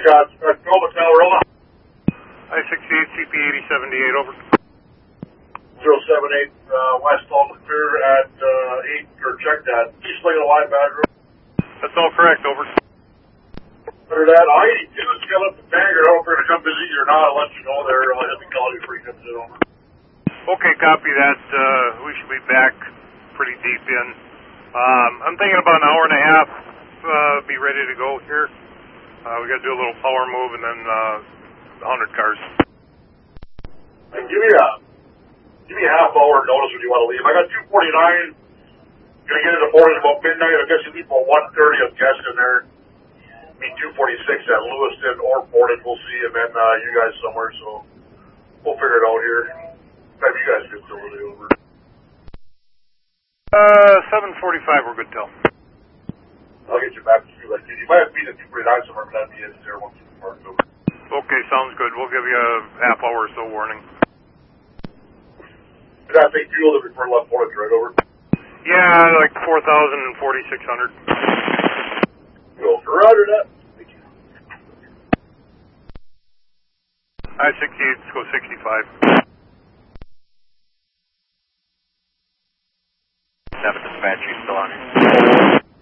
shots. Nova Tower, over. I-68, CP 8078, over. 078, west all clear at 8, or check that. East lane of the line, bad room. That's all correct, over. Under that, I-82 is still up the tanker. I don't know if we're going to come visit you or not. I'll let you know there. I'll have to call you before he comes in, over. Okay, copy that. We should be back pretty deep in. I'm thinking about an hour and a half, be ready to go here. We got to do a little power move and then 100 cars. And give me a half hour notice when you want to leave. I got 249. Gonna get into Portage about midnight. I'm guessing people 1:30. I'm guessing there. Meet 246 at Lewiston or Portage. We'll see, and then you guys somewhere. So we'll figure it out here. Time you guys get totally over. 7:45. We're good till. I'll get you back to you. Like you might have to be at 249 somewhere, but that'd be it there once you park over. Okay, sounds good. We'll give you a half hour or so warning. Did that big fuel that we for left Portage right over? Yeah, like 4,000 and 4,600. Go for roger that. Thank you. I-68, let's go 65. 7 dispatch, you still on here?